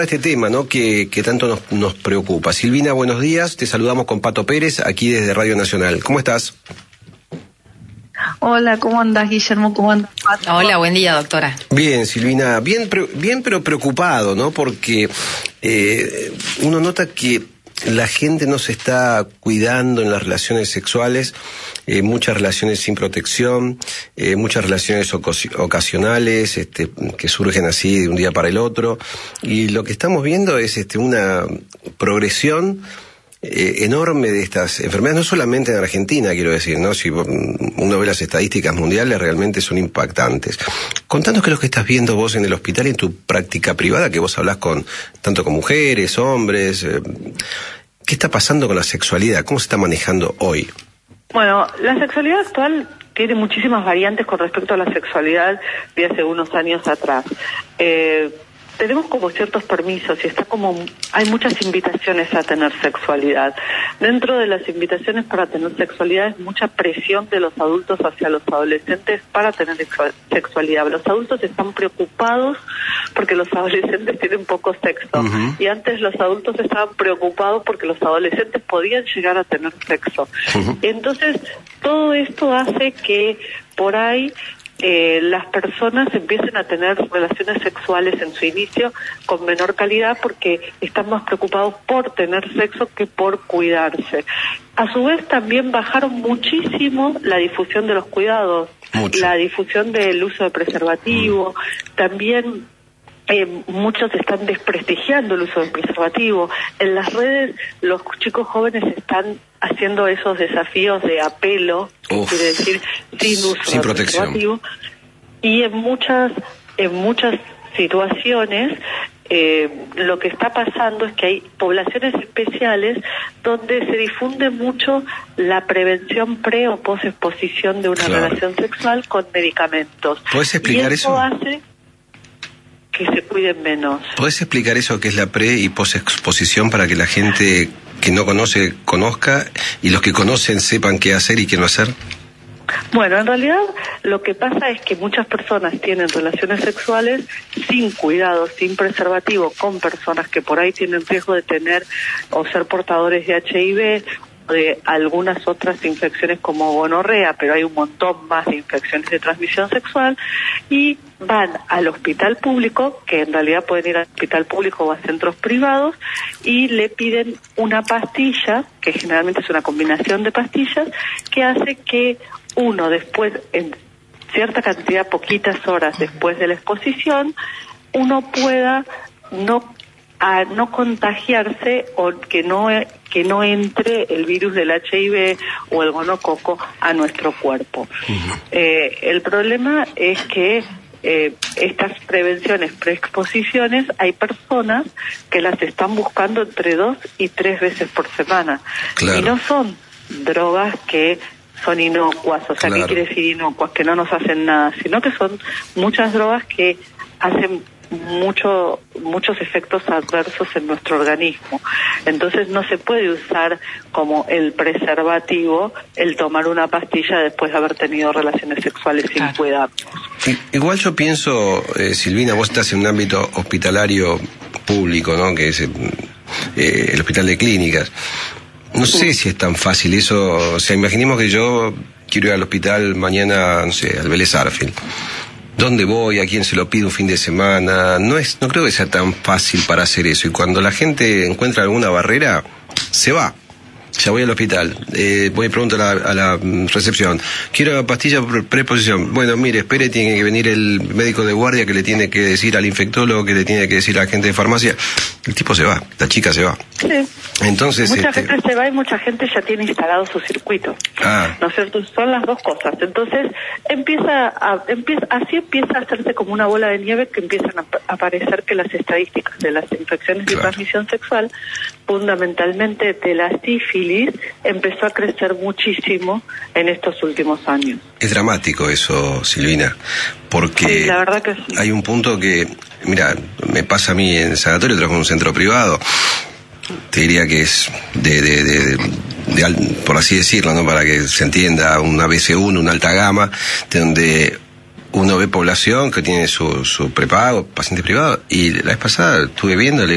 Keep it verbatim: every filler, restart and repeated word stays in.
Este tema, ¿no?, que, que tanto nos, nos preocupa. Silvina, buenos días. Te saludamos con Pato Pérez, aquí desde Radio Nacional. ¿Cómo estás? Hola, ¿cómo andás, Guillermo? ¿Cómo andás, Pato? Hola, buen día, doctora. Bien, Silvina. Bien, bien pero preocupado, ¿no? Porque eh, uno nota que la gente no se está cuidando en las relaciones sexuales, eh, muchas relaciones sin protección, eh, muchas relaciones ocasionales, este, que surgen así de un día para el otro, y lo que estamos viendo es este, una progresión eh, enorme de estas enfermedades, no solamente en Argentina, quiero decir, ¿no? Si uno ve las estadísticas mundiales, realmente son impactantes. Contanos qué es lo que estás viendo vos en el hospital y en tu práctica privada, que vos hablás con tanto con mujeres, hombres. Eh, ¿Qué está pasando con la sexualidad? ¿Cómo se está manejando hoy? Bueno, la sexualidad actual tiene muchísimas variantes con respecto a la sexualidad de hace unos años atrás. Eh, tenemos como ciertos permisos y está como hay muchas invitaciones a tener sexualidad. Dentro de las invitaciones para tener sexualidad es mucha presión de los adultos hacia los adolescentes para tener sexualidad. Los adultos están preocupados porque los adolescentes tienen poco sexo. Uh-huh. Y antes los adultos estaban preocupados porque los adolescentes podían llegar a tener sexo. Uh-huh. Entonces, todo esto hace que por ahí Eh, las personas empiecen a tener relaciones sexuales en su inicio con menor calidad porque están más preocupados por tener sexo que por cuidarse. A su vez también bajaron muchísimo la difusión de los cuidados, Mucho. la difusión del uso de preservativo, mm. también Eh, muchos están desprestigiando el uso del preservativo. En las redes los chicos jóvenes están haciendo esos desafíos de apelo, Uf. quiere decir sin uso sin del protección. preservativo, y en muchas en muchas situaciones eh, lo que está pasando es que hay poblaciones especiales donde se difunde mucho la prevención pre o post exposición de una claro. relación sexual con medicamentos. ¿Puedes explicar y eso? eso? hace que se cuiden menos. ¿Podés explicar eso que es la pre y posexposición para que la gente que no conoce conozca y los que conocen sepan qué hacer y qué no hacer? Bueno, en realidad lo que pasa es que muchas personas tienen relaciones sexuales sin cuidado, sin preservativo, con personas que por ahí tienen riesgo de tener o ser portadores de H I V, de algunas otras infecciones como gonorrea, pero hay un montón más de infecciones de transmisión sexual, y van al hospital público, que en realidad pueden ir al hospital público o a centros privados, y le piden una pastilla, que generalmente es una combinación de pastillas, que hace que uno después, en cierta cantidad, poquitas horas después de la exposición, uno pueda no a no contagiarse o que no que no entre el virus del H I V o el gonococo a nuestro cuerpo. Uh-huh. Eh, el problema es que eh, estas prevenciones, preexposiciones, hay personas que las están buscando entre dos y tres veces por semana. Claro. Y no son drogas que son inocuas, o sea, claro. ¿qué quiere decir inocuas? Que no nos hacen nada, sino que son muchas drogas que hacen mucho muchos efectos adversos en nuestro organismo. Entonces no se puede usar como el preservativo el tomar una pastilla después de haber tenido relaciones sexuales sin ah. cuidarnos. Igual yo pienso, eh, Silvina, vos estás en un ámbito hospitalario público, ¿no?, que es eh, el hospital de clínicas. No sí. sé si es tan fácil eso. O sea, imaginemos que yo quiero ir al hospital mañana, no sé, al Vélez Sarsfield. ¿Dónde voy? ¿A quién se lo pido un fin de semana? No es, no creo que sea tan fácil para hacer eso. Y cuando la gente encuentra alguna barrera, se va. Ya voy al hospital, eh, voy y pregunto a la, a la recepción, quiero pastilla preexposición. Bueno, mire, espere, tiene que venir el médico de guardia que le tiene que decir al infectólogo, que le tiene que decir al agente de farmacia. El tipo se va, la chica se va. Sí. Entonces, mucha este... gente se va y mucha gente ya tiene instalado su circuito. Ah. ¿No es cierto? Son las dos cosas. Entonces, empieza a, empieza, así empieza a hacerse como una bola de nieve, que empiezan a aparecer que las estadísticas de las infecciones claro. de transmisión sexual, fundamentalmente de la sífilis, empezó a crecer muchísimo en estos últimos años. Es dramático eso, Silvina, porque sí, la verdad que sí. Hay un punto que, mira, me pasa a mí en el sanatorio, trabajo en un centro privado, te diría que es de, de, de, de, de por así decirlo, ¿no?, para que se entienda, una B C uno, una alta gama, de donde uno ve población que tiene su, su prepago, pacientes privados, y la vez pasada estuve viendo,